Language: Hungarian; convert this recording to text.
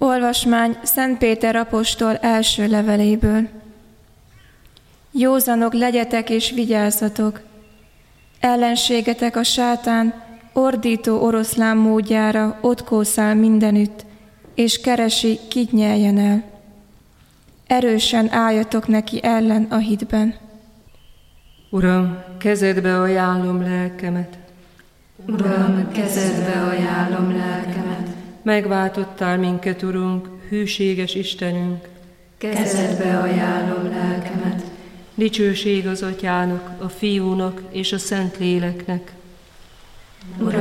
Olvasmány Szent Péter apostol első leveléből. Józanok legyetek és vigyázzatok! Ellenségetek a sátán ordító oroszlán módjára ott kószál mindenütt, és keresi, kit nyeljen el. Erősen álljatok neki ellen a hitben. Uram, kezedbe ajánlom lelkemet. Uram, kezedbe ajánlom lelkemet. Megváltottál minket, Urunk, hűséges Istenünk. Kezedbe ajánlom lelkemet. Dicsőség az Atyának, a Fiúnak és a Szentléleknek. Uram,